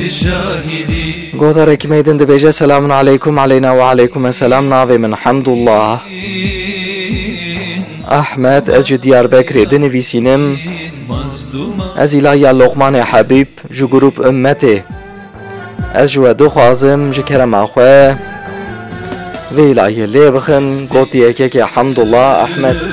گودارێکی مەیدن دەبێژە سەلامون عەلەیکم عەلەینا و عەلەیکم سەلام ناوێ من حەمدوڵڵاه ئەحمەد ئەس ji Diyarbekirê dinivîsînim ez îlahiya Loqmanê Hebîb ji grûp Ummetê ez ji we dixwazim ji kerema xwe vê îlahiyê lê bixin gotiyekekê Hemdullah Ehmed